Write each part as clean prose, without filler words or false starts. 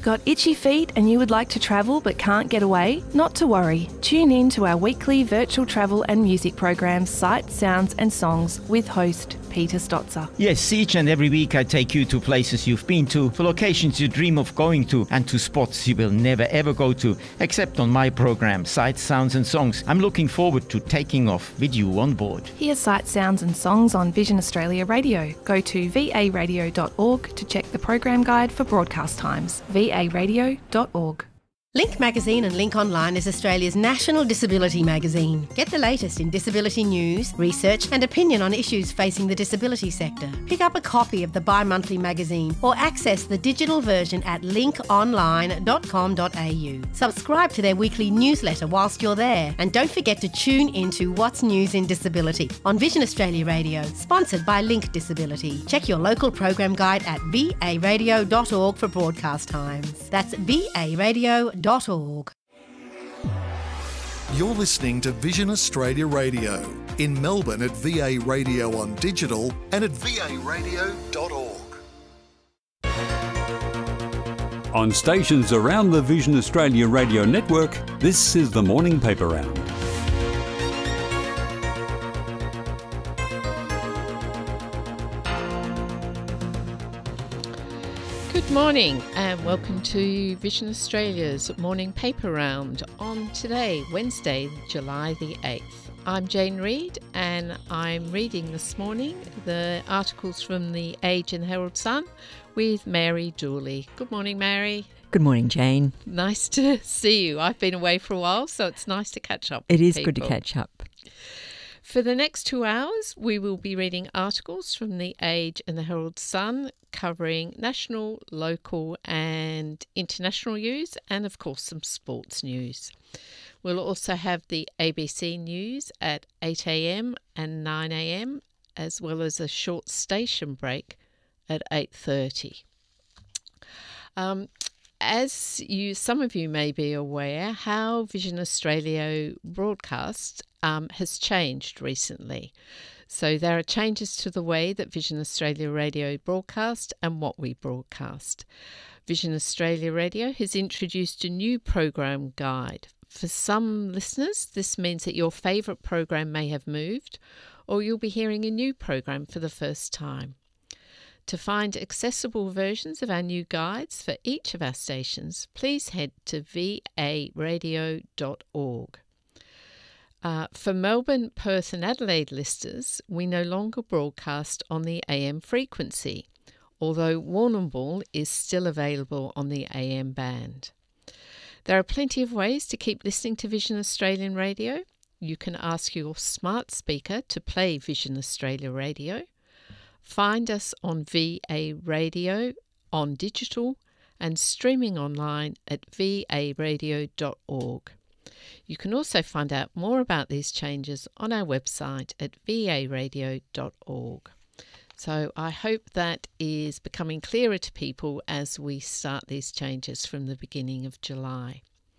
Got itchy feet and you would like to travel but can't get away? Not to worry. Tune in to our weekly virtual travel and music program, Sights, Sounds and Songs, with host Peter Stotzer. Yes, each and every week I take you to places you've been to, for locations you dream of going to, and to spots you will never ever go to, except on my program, Sights, Sounds and Songs. I'm looking forward to taking off with you on board. Hear Sights, Sounds and Songs on Vision Australia Radio. Go to varadio.org to check the program guide for broadcast times. varadio.org. Link Magazine and Link Online is Australia's national disability magazine. Get the latest in disability news, research and opinion on issues facing the disability sector. Pick up a copy of the bi-monthly magazine or access the digital version at linkonline.com.au. Subscribe to their weekly newsletter whilst you're there, and don't forget to tune into What's News in Disability on Vision Australia Radio, sponsored by Link Disability. Check your local program guide at varadio.org for broadcast times. That's varadio.org. You're listening to Vision Australia Radio in Melbourne at VA Radio on digital and at varadio.org. On stations around the Vision Australia Radio network, this is the Morning Paper Round. Good morning and welcome to Vision Australia's Morning Paper Round on today, Wednesday, July the 8th. I'm Jane Reid and I'm reading this morning the articles from the Age and Herald Sun with Mary Dooley. Good morning, Mary. Good morning, Jane. Nice to see you. I've been away for a while, so it's nice to catch up. It is good to catch up. For the next 2 hours, we will be reading articles from the Age and the Herald Sun covering national, local and international news and, of course, some sports news. We'll also have the ABC News at 8 a.m. and 9 a.m, as well as a short station break at 8:30. As some of you may be aware, how Vision Australia broadcasts has changed recently. So there are changes to the way that Vision Australia Radio broadcast and what we broadcast. Vision Australia Radio has introduced a new program guide. For some listeners, this means that your favourite program may have moved, or you'll be hearing a new program for the first time. To find accessible versions of our new guides for each of our stations, please head to varadio.org. For Melbourne, Perth and Adelaide listeners, we no longer broadcast on the AM frequency, although Warrnambool is still available on the AM band. There are plenty of ways to keep listening to Vision Australian Radio. You can ask your smart speaker to play Vision Australia Radio. Find us on VA Radio on digital and streaming online at varadio.org. You can also find out more about these changes on our website at varadio.org. So I hope that is becoming clearer to people as we start these changes from the beginning of July.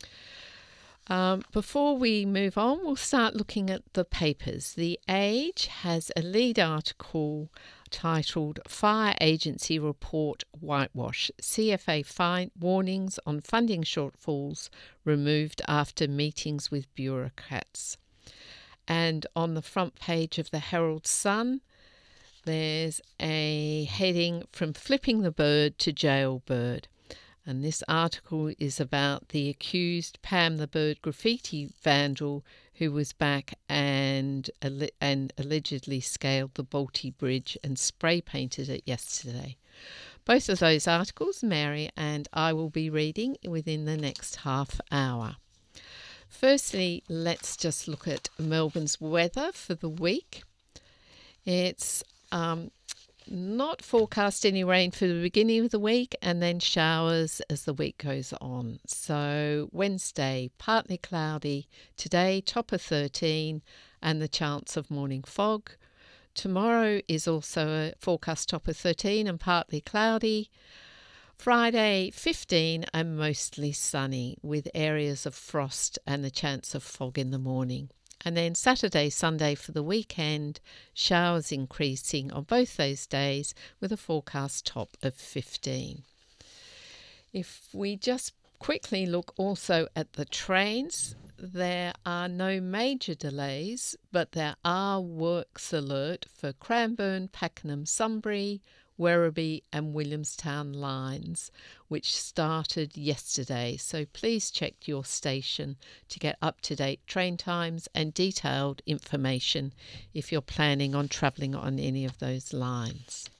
Before we move on, we'll start looking at the papers. The Age has a lead article titled Fire Agency Report Whitewash. CFA fine warnings on funding shortfalls removed after meetings with bureaucrats. And on the front page of the Herald Sun, there's a heading from flipping the bird to jailbird. And this article is about the accused Pam the Bird graffiti vandal who was back and allegedly scaled the Balti Bridge and spray painted it yesterday. Both of those articles Mary and I will be reading within the next half hour. Firstly, let's just look at Melbourne's weather for the week. It's not forecast any rain for the beginning of the week and then showers as the week goes on. So Wednesday, partly cloudy. Today, top of 13 and the chance of morning fog. Tomorrow is also a forecast top of 13 and partly cloudy. Friday, 15 and mostly sunny with areas of frost and the chance of fog in the morning. And then Saturday, Sunday for the weekend, showers increasing on both those days with a forecast top of 15. If we just quickly look also at the trains, there are no major delays, but there are works alert for Cranbourne, Pakenham, Sunbury, Werribee and Williamstown lines, which started yesterday. So please check your station to get up-to-date train times and detailed information if you're planning on travelling on any of those lines.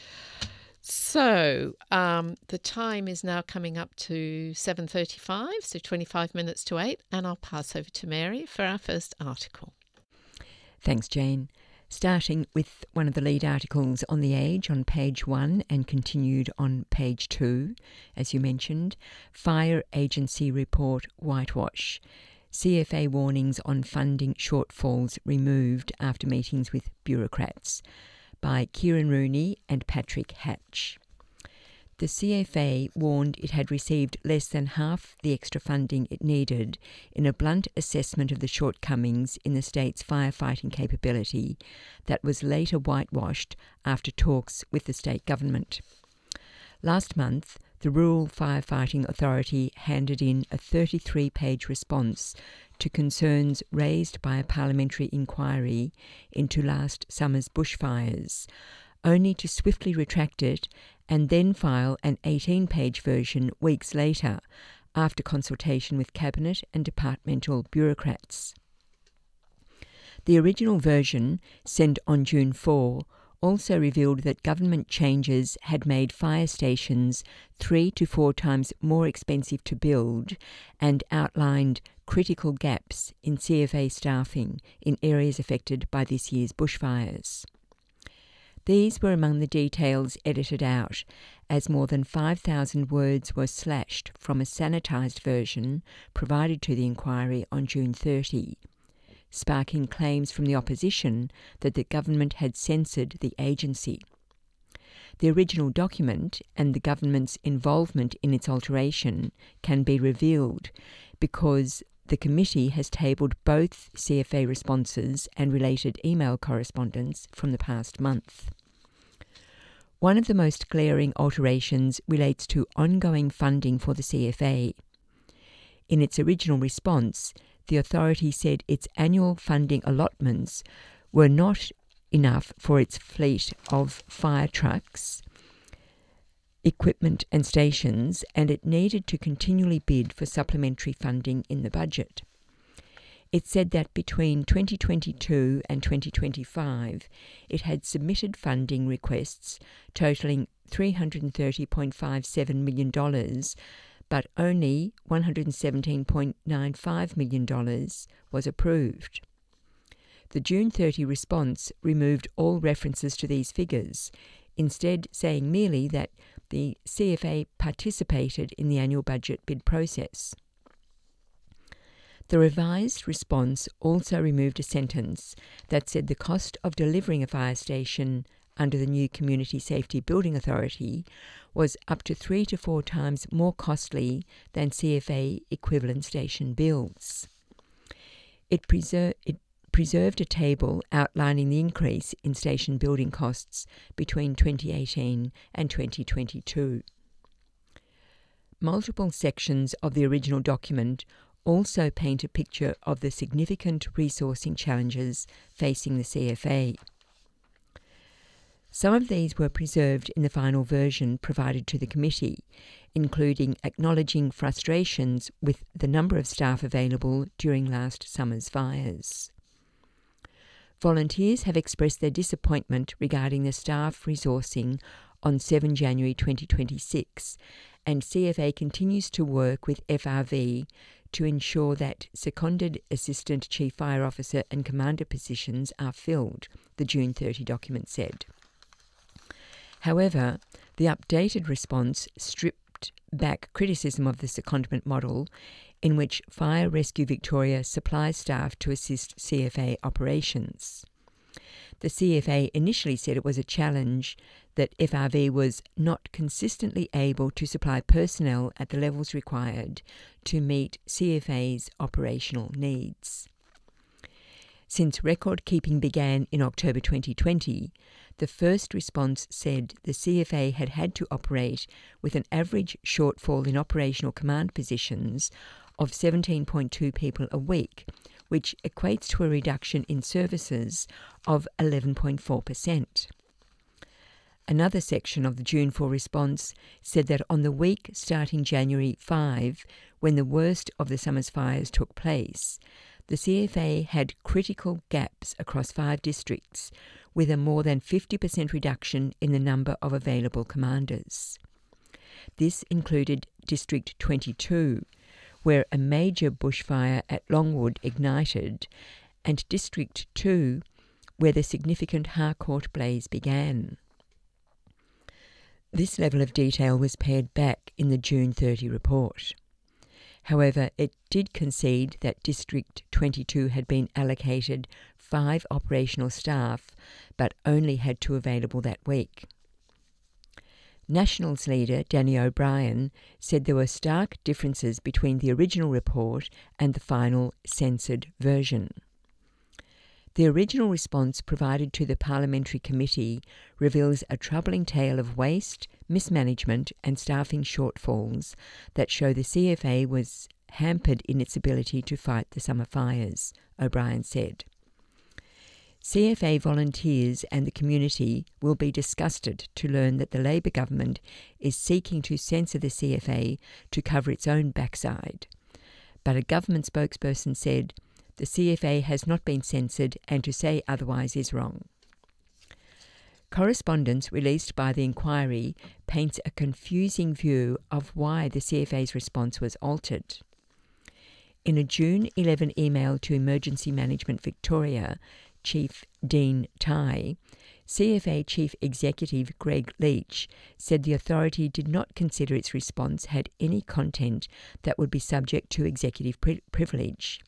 So the time is now coming up to 7:35, so 25 minutes to 8, and I'll pass over to Mary for our first article. Thanks, Jane. Starting with one of the lead articles on The Age on page 1 and continued on page 2, as you mentioned, Fire Agency Report Whitewash. CFA warnings on funding shortfalls removed after meetings with bureaucrats, by Kieran Rooney and Patrick Hatch. The CFA warned it had received less than half the extra funding it needed in a blunt assessment of the shortcomings in the state's firefighting capability that was later whitewashed after talks with the state government. Last month, the Rural Firefighting Authority handed in a 33-page response to concerns raised by a parliamentary inquiry into last summer's bushfires, only to swiftly retract it and then file an 18-page version weeks later, after consultation with Cabinet and departmental bureaucrats. The original version, sent on June 4, also revealed that government changes had made fire stations 3 to 4 times more expensive to build and outlined critical gaps in CFA staffing in areas affected by this year's bushfires. These were among the details edited out, as more than 5,000 words were slashed from a sanitised version provided to the inquiry on June 30, sparking claims from the opposition that the government had censored the agency. The original document and the government's involvement in its alteration can be revealed because the committee has tabled both CFA responses and related email correspondence from the past month. One of the most glaring alterations relates to ongoing funding for the CFA. In its original response, the authority said its annual funding allotments were not enough for its fleet of fire trucks, equipment and stations, and it needed to continually bid for supplementary funding in the budget. It said that between 2022 and 2025, it had submitted funding requests totalling $330.57 million, but only $117.95 million was approved. The June 30 response removed all references to these figures, instead saying merely that the CFA participated in the annual budget bid process. The revised response also removed a sentence that said the cost of delivering a fire station under the new Community Safety Building Authority was up to 3 to 4 times more costly than CFA equivalent station builds. It preserved a table outlining the increase in station building costs between 2018 and 2022. Multiple sections of the original document also paint a picture of the significant resourcing challenges facing the CFA. Some of these were preserved in the final version provided to the committee, including acknowledging frustrations with the number of staff available during last summer's fires. Volunteers have expressed their disappointment regarding the staff resourcing on 7 January 2026, and CFA continues to work with FRV to ensure that seconded Assistant Chief Fire Officer and Commander positions are filled, the June 30 document said. However, the updated response stripped back criticism of the secondment model in which Fire Rescue Victoria supplies staff to assist CFA operations. The CFA initially said it was a challenge that FRV was not consistently able to supply personnel at the levels required to meet CFA's operational needs. Since record keeping began in October 2020, the first response said the CFA had had to operate with an average shortfall in operational command positions of 17.2 people a week, which equates to a reduction in services of 11.4%. Another section of the June 4 response said that on the week starting January 5, when the worst of the summer's fires took place, the CFA had critical gaps across 5 districts, with a more than 50% reduction in the number of available commanders. This included District 22, where a major bushfire at Longwood ignited, and District 2, where the significant Harcourt blaze began. This level of detail was pared back in the June 30 report. However, it did concede that District 22 had been allocated 5 operational staff, but only had 2 available that week. Nationals leader Danny O'Brien said there were stark differences between the original report and the final censored version. The original response provided to the Parliamentary Committee reveals a troubling tale of waste, mismanagement and staffing shortfalls that show the CFA was hampered in its ability to fight the summer fires, O'Brien said. CFA volunteers and the community will be disgusted to learn that the Labor government is seeking to censor the CFA to cover its own backside. But a government spokesperson said, the CFA has not been censored and to say otherwise is wrong. Correspondence released by the inquiry paints a confusing view of why the CFA's response was altered. In a June 11 email to Emergency Management Victoria, Chief Dean Tai, CFA Chief Executive Greg Leach said the authority did not consider its response had any content that would be subject to executive privilege.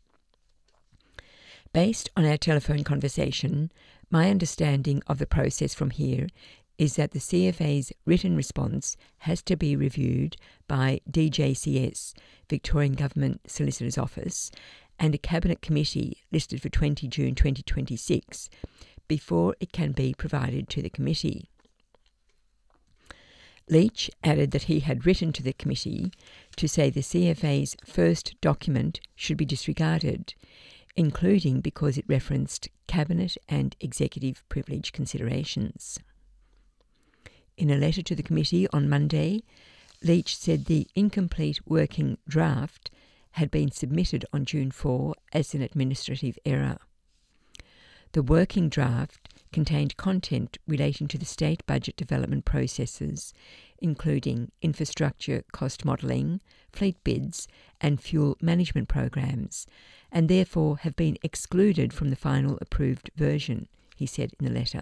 Based on our telephone conversation, my understanding of the process from here is that the CFA's written response has to be reviewed by DJCS, Victorian Government Solicitor's Office, and a Cabinet Committee listed for 20 June 2026 before it can be provided to the committee. Leach added that he had written to the committee to say the CFA's first document should be disregarded, including because it referenced Cabinet and executive privilege considerations. In a letter to the committee on Monday, Leach said the incomplete working draft had been submitted on June 4 as an administrative error. The working draft contained content relating to the state budget development processes, including infrastructure cost modelling, fleet bids and fuel management programs, and therefore have been excluded from the final approved version, he said in the letter.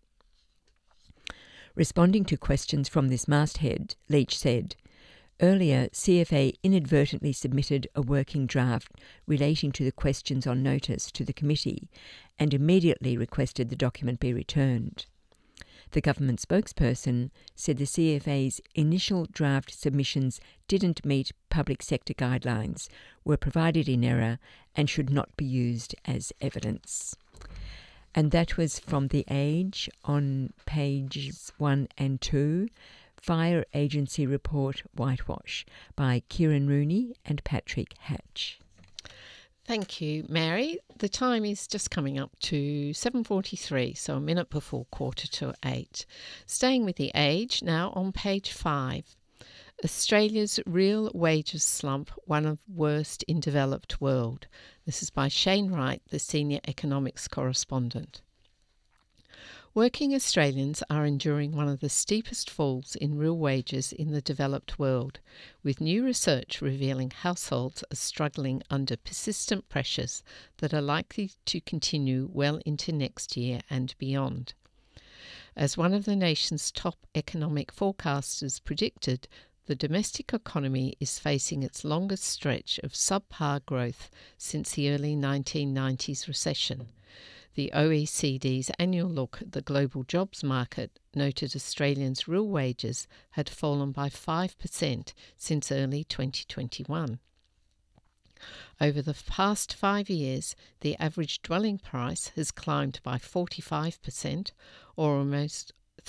Responding to questions from this masthead, Leach said, earlier, CFA inadvertently submitted a working draft relating to the questions on notice to the committee and immediately requested the document be returned. The government spokesperson said the CFA's initial draft submissions didn't meet public sector guidelines, were provided in error and should not be used as evidence. And that was from The Age on pages 1 and 2, Fire Agency Report Whitewash by Kieran Rooney and Patrick Hatch. Thank you, Mary. The time is just coming up to 7:43, so a minute before 7:45. Staying with The Age, now on page 5. Australia's real wages slump, one of worst in developed world. This is by Shane Wright, the senior economics correspondent. Working Australians are enduring one of the steepest falls in real wages in the developed world, with new research revealing households are struggling under persistent pressures that are likely to continue well into next year and beyond. As one of the nation's top economic forecasters predicted, the domestic economy is facing its longest stretch of subpar growth since the early 1990s recession. The OECD's annual look at the global jobs market noted Australians' real wages had fallen by 5% since early 2021. Over the past 5 years, the average dwelling price has climbed by 45%, or almost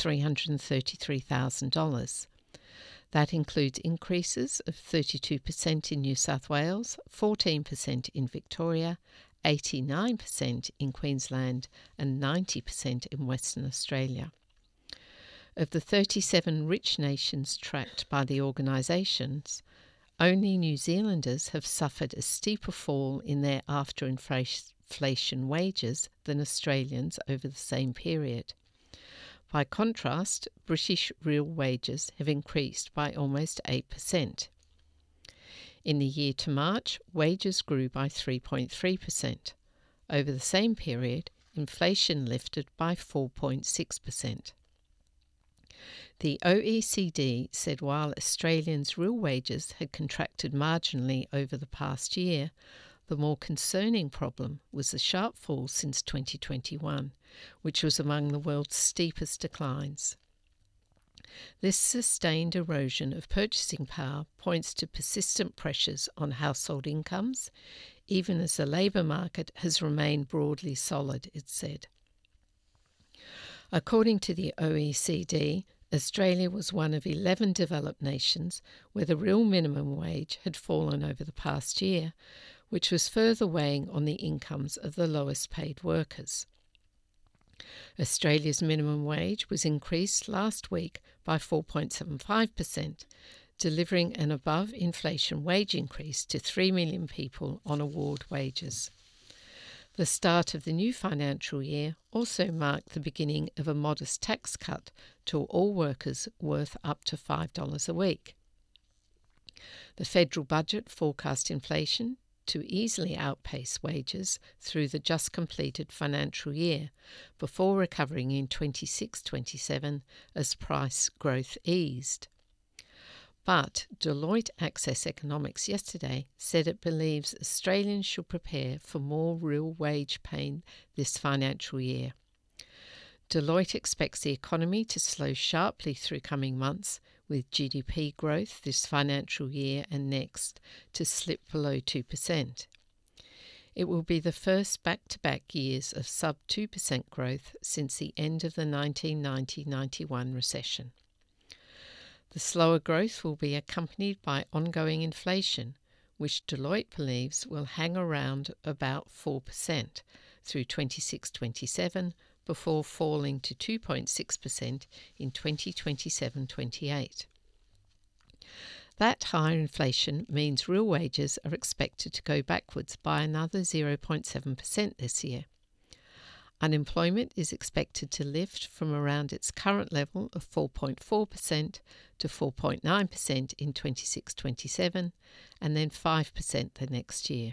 $333,000. That includes increases of 32% in New South Wales, 14% in Victoria, 89% in Queensland, and 90% in Western Australia. Of the 37 rich nations tracked by the organisations, only New Zealanders have suffered a steeper fall in their after-inflation wages than Australians over the same period. By contrast, British real wages have increased by almost 8%. In the year to March, wages grew by 3.3%. Over the same period, inflation lifted by 4.6%. The OECD said while Australians' real wages had contracted marginally over the past year, the more concerning problem was the sharp fall since 2021, which was among the world's steepest declines. This sustained erosion of purchasing power points to persistent pressures on household incomes, even as the labour market has remained broadly solid, it said. According to the OECD, Australia was one of 11 developed nations where the real minimum wage had fallen over the past year, which was further weighing on the incomes of the lowest paid workers. Australia's minimum wage was increased last week by 4.75%, delivering an above-inflation wage increase to 3 million people on award wages. The start of the new financial year also marked the beginning of a modest tax cut to all workers worth up to $5 a week. The federal budget forecast inflation to easily outpace wages through the just completed financial year, before recovering in 26-27 as price growth eased. But Deloitte Access Economics yesterday said it believes Australians should prepare for more real wage pain this financial year. Deloitte expects the economy to slow sharply through coming months, with GDP growth this financial year and next to slip below 2%. It will be the first back-to-back years of sub-2% growth since the end of the 1990-91 recession. The slower growth will be accompanied by ongoing inflation, which Deloitte believes will hang around about 4% through 26-27 before falling to 2.6% in 2027-28. That higher inflation means real wages are expected to go backwards by another 0.7% this year. Unemployment is expected to lift from around its current level of 4.4% to 4.9% in 26-27 and then 5% the next year.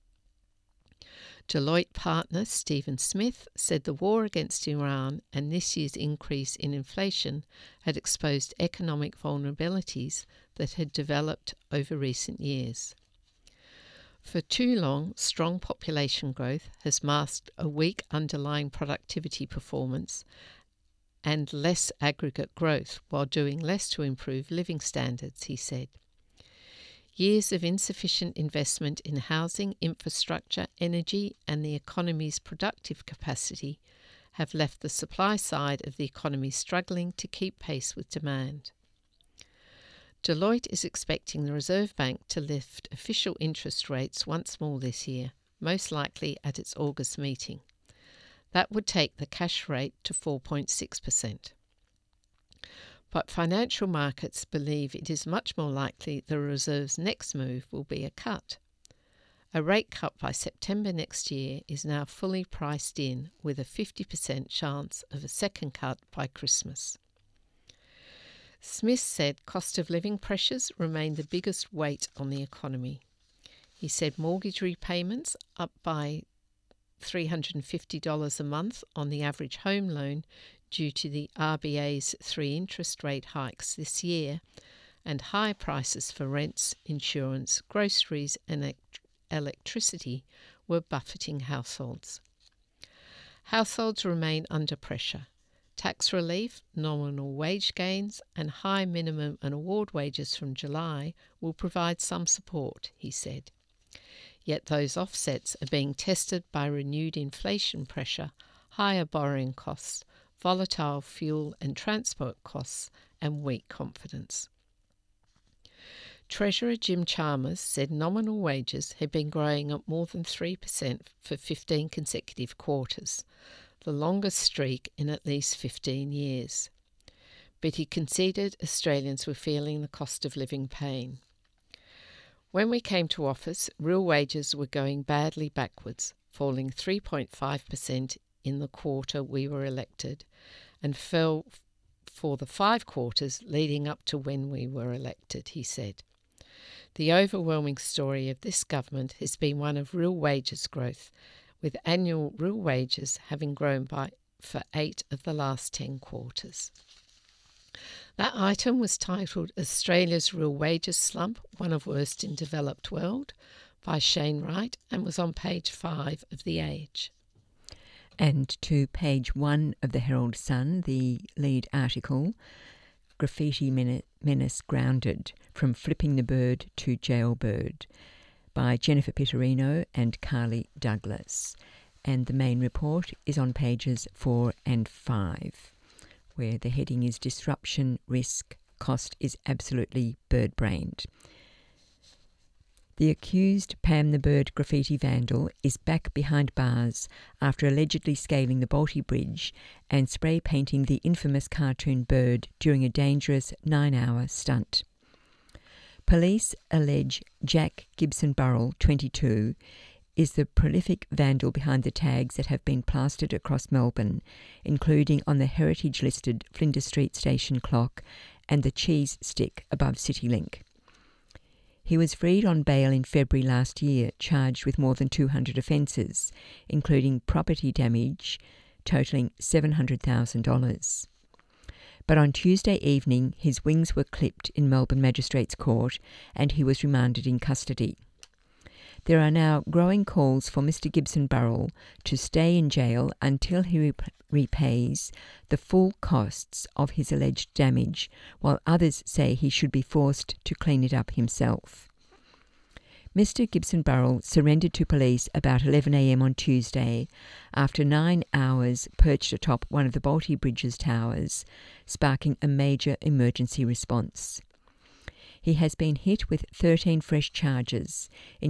Deloitte partner Stephen Smith said the war against Iran and this year's increase in inflation had exposed economic vulnerabilities that had developed over recent years. For too long, strong population growth has masked a weak underlying productivity performance and less aggregate growth while doing less to improve living standards, he said. Years of insufficient investment in housing, infrastructure, energy and the economy's productive capacity have left the supply side of the economy struggling to keep pace with demand. Deloitte is expecting the Reserve Bank to lift official interest rates once more this year, most likely at its August meeting. That would take the cash rate to 4.6%. But financial markets believe it is much more likely the Reserve's next move will be a cut. A rate cut by September next year is now fully priced in, with a 50% chance of a second cut by Christmas. Smith said cost of living pressures remain the biggest weight on the economy. He said mortgage repayments up by $350 a month on the average home loan due to the RBA's 3 interest rate hikes this year, and high prices for rents, insurance, groceries and electricity were buffeting households. Households remain under pressure. Tax relief, nominal wage gains and high minimum and award wages from July will provide some support, he said. Yet those offsets are being tested by renewed inflation pressure, higher borrowing costs, volatile fuel and transport costs, and weak confidence. Treasurer Jim Chalmers said nominal wages had been growing at more than 3% for 15 consecutive quarters, the longest streak in at least 15 years. But he conceded Australians were feeling the cost of living pain. When we came to office, real wages were going badly backwards, falling 3.5% in the quarter we were elected, and fell for the 5 quarters leading up to when we were elected, he said. The overwhelming story of this government has been one of real wages growth, with annual real wages having grown for 8 of the last 10 quarters. That item was titled Australia's Real Wages Slump, One of Worst in Developed World, by Shane Wright, and was on page 5 of The Age. And to page 1 of the Herald Sun, the lead article, Graffiti Menace Grounded, From Flipping the Bird to Jailbird, by Jennifer Pitterino and Carly Douglas. And the main report is on pages 4 and 5, where the heading is Disruption, Risk, Cost is Absolutely Bird-Brained. The accused Pam the Bird graffiti vandal is back behind bars after allegedly scaling the Bolte Bridge and spray painting the infamous cartoon bird during a dangerous 9-hour stunt. Police allege Jack Gibson Burrell, 22, is the prolific vandal behind the tags that have been plastered across Melbourne, including on the heritage-listed Flinders Street station clock and the cheese stick above CityLink. He was freed on bail in February last year, charged with more than 200 offences, including property damage totalling $700,000. But on Tuesday evening, his wings were clipped in Melbourne Magistrates Court and he was remanded in custody. There are now growing calls for Mr Gibson Burrell to stay in jail until he repays the full costs of his alleged damage, while others say he should be forced to clean it up himself. Mr Gibson Burrell surrendered to police about 11 a.m. on Tuesday after 9 hours perched atop one of the Bolte Bridge's towers, sparking a major emergency response. He has been hit with 13 fresh charges,